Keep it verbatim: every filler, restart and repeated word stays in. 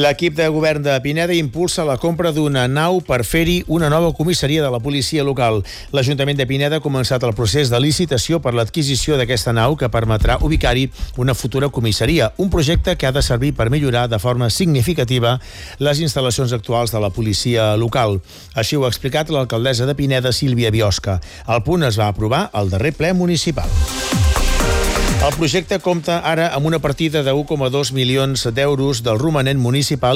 L'equip de govern de Pineda impulsa la compra d'una nau per fer-hi una nova comissaria de la policia local. L'Ajuntament de Pineda ha començat el procés de licitació per l'adquisició d'aquesta nau que permetrà ubicar-hi una futura comissaria, un projecte que ha de servir per millorar de forma significativa les instal·lacions actuals de la policia local. Així ho ha explicat l'alcaldessa de Pineda, Sílvia Biosca. El punt es va aprovar al darrer ple municipal. El projecte compta ara amb una partida de u coma dos milions d'euros del romanent municipal